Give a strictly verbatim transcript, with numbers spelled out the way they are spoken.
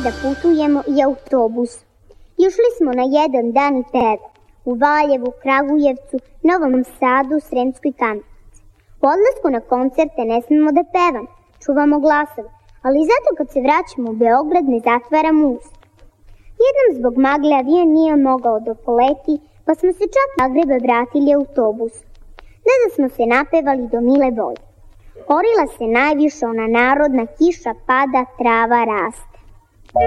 da putujemo i autobus. Išli smo na jedan dan i peva u Valjevu, Kragujevcu, Novom Sadu, Sremskoj Kamenici. U odlasku na koncerte ne smemo da pevamo, čuvamo glasove, ali zato kad se vraćamo u Beograd ne zatvaramo usta. Jednom zbog magle avion nije mogao da poleti, pa smo se čak iz Zagreba vratili autobusom. Ne da smo se napevali do mile volje. Orila se najviše ona narodna kiša pada, trava raste.